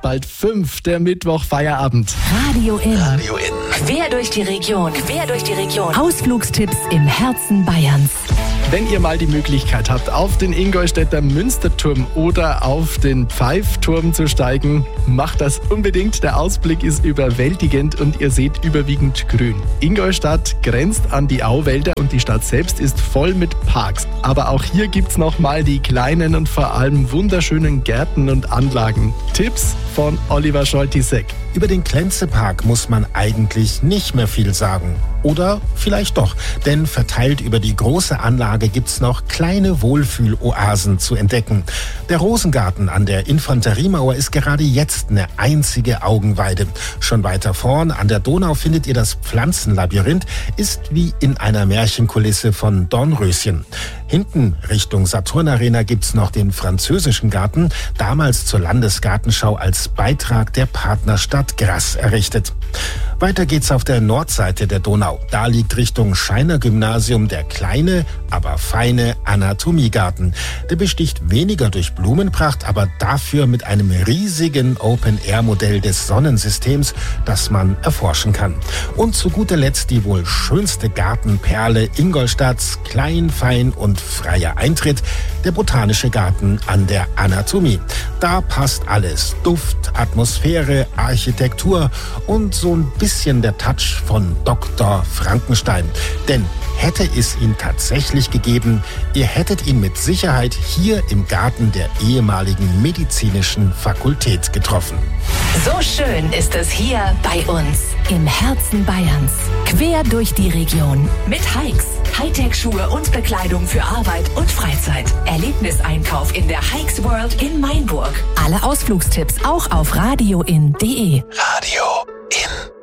bald 5, der Mittwoch-Feierabend. Radio In. Radio In. Quer durch die Region. Ausflugstipps im Herzen Bayerns. Wenn ihr mal die Möglichkeit habt, auf den Ingolstädter Münsterturm oder auf den Pfeifturm zu steigen, macht das unbedingt. Der Ausblick ist überwältigend und ihr seht überwiegend grün. Ingolstadt grenzt an die Auwälder und die Stadt selbst ist voll mit Parks. Aber auch hier gibt's nochmal die kleinen und vor allem wunderschönen Gärten und Anlagen. Tipps von Oliver Scholtisek. Über den Klenze-Park muss man eigentlich nicht mehr viel sagen. Oder vielleicht doch, denn verteilt über die große Anlage gibt's noch kleine Wohlfühloasen zu entdecken. Der Rosengarten an der Infanteriemauer ist gerade jetzt eine einzige Augenweide. Schon weiter vorn an der Donau findet ihr das Pflanzenlabyrinth, ist wie in einer Märchenkulisse von Dornröschen. Hinten Richtung Saturn-Arena gibt's noch den französischen Garten, damals zur Landesgartenschau als Beitrag der Partnerstadt Grasse errichtet. Weiter geht's auf der Nordseite der Donau. Da liegt Richtung Scheiner Gymnasium der kleine, aber feine Anatomiegarten. Der besticht weniger durch Blumenpracht, aber dafür mit einem riesigen Open-Air-Modell des Sonnensystems, das man erforschen kann. Und zu guter Letzt die wohl schönste Gartenperle Ingolstadts, klein, fein und freier Eintritt, der Botanische Garten an der Anatomie. Da passt alles. Duft, Atmosphäre, Architektur und so ein bisschen der Touch von Dr. Frankenstein. Denn hätte es ihn tatsächlich gegeben, ihr hättet ihn mit Sicherheit hier im Garten der ehemaligen medizinischen Fakultät getroffen. So schön ist es hier bei uns im Herzen Bayerns. Quer durch die Region mit Hikes, Hightech-Schuhe und Bekleidung für Arbeit und Freizeit. Erlebniseinkauf in der Hikes World in Mainburg. Alle Ausflugstipps auch auf radioin.de. Radio In.